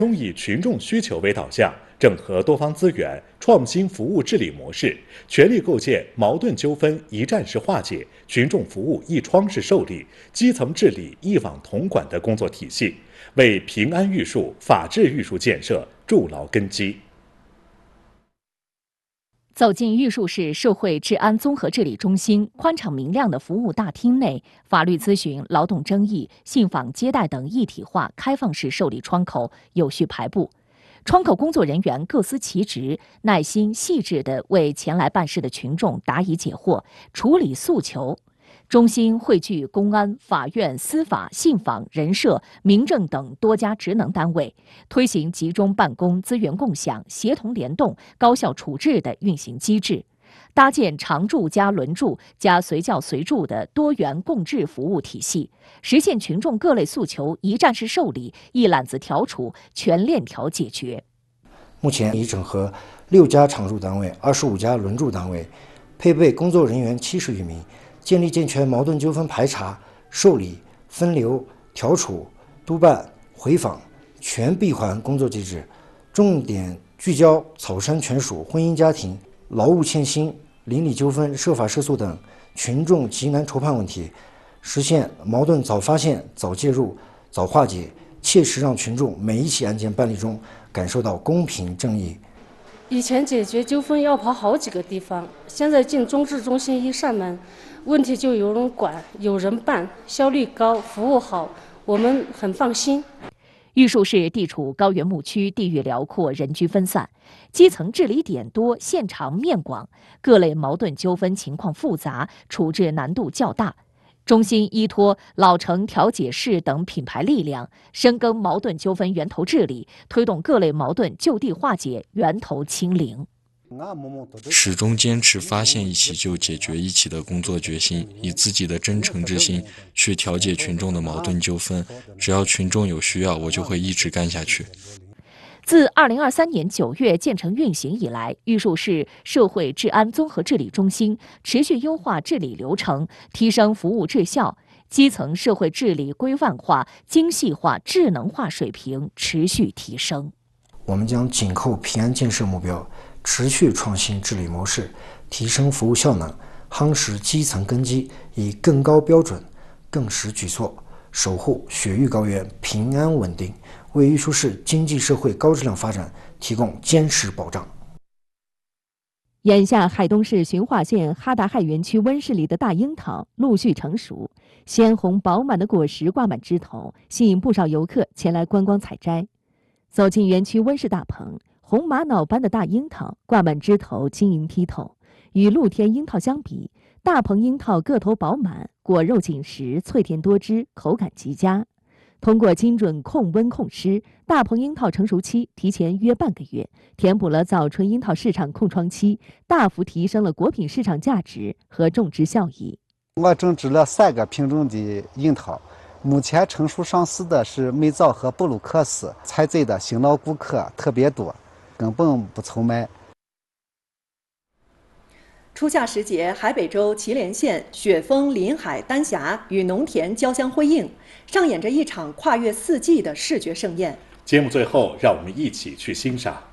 中以群众需求为导向，整合多方资源，创新服务治理模式，全力构建矛盾纠纷一站式化解、群众服务一窗式受理、基层治理一网统管的工作体系，为平安玉树、法治玉树建设筑牢根基。 走进玉树市社会治安综合治理中心宽敞明亮的服务大厅内，法律咨询、劳动争议、信访接待等一体化开放式受理窗口有序排布。窗口工作人员各司其职，耐心细致地为前来办事的群众答疑解惑、处理诉求。中心汇聚公安、法院、司法、信访、人社、民政等多家职能单位，推行集中办公、资源共享、协同联动、高效处置的运行机制，搭建常驻加轮驻加随叫随驻的多元共治服务体系，实现群众各类诉求一站式受理、一揽子调处、全链条解决。 目前已整合6家常驻单位、25家轮驻单位，配备工作人员70余名。建立健全矛盾纠纷排查、受理、分流、调处、督办、回访全闭环工作机制，重点聚焦草山权属、婚姻家庭、劳务欠薪、邻里纠纷、涉法涉诉等群众急难筹判问题，实现矛盾早发现、早介入、早化解，切实让群众每一起案件办理中感受到公平正义。 以前解决纠纷要跑好几个地方，现在进中治中心一上门，问题就有人管、有人办，效率高，服务好，我们很放心。 玉树市地处高原牧区，地域辽阔，人居分散，基层治理点多，现长面广，各类矛盾纠纷情况复杂，处置难度较大。中心依托老城调解室等品牌力量，深耕矛盾纠纷源头治理，推动各类矛盾就地化解，源头清零。 始终坚持发现一起就解决一起的工作决心，以自己的真诚之心去调解群众的矛盾纠纷。只要群众有需要，我就会一直干下去。 自2023年9月建成运行以来，玉树市社会治安综合治理中心持续优化治理流程，提升服务质效，基层社会治理规范化、精细化、智能化水平持续提升。 我们将紧扣平安建设目标，持续创新治理模式，提升服务效能，夯实基层根基，以更高标准、更实举措，守护雪域高原平安稳定，为玉树市经济社会高质量发展提供坚实保障。 眼下，海东市循化县哈达亥园区温室里的大樱桃陆续成熟，鲜红饱满的果实挂满枝头，吸引不少游客前来观光采摘。走进园区温室大棚，红玛瑙般的大樱桃挂满枝头，晶莹剔透。与露天樱桃相比，大棚樱桃个头饱满，果肉紧实，脆甜多汁，口感极佳。通过精准控温控湿，大棚樱桃成熟期提前约半个月，填补了早春樱桃市场空窗期，大幅提升了果品市场价值和种植效益。 我种植了3个品种的樱桃，目前成熟上市的是美枣和布鲁克斯，采摘的新老顾客特别多，根本不愁卖。 初夏时节，海北州祁连县雪峰临海丹霞与农田交相辉映，上演着一场跨越4季的视觉盛宴。 节目最后，让我们一起去欣赏。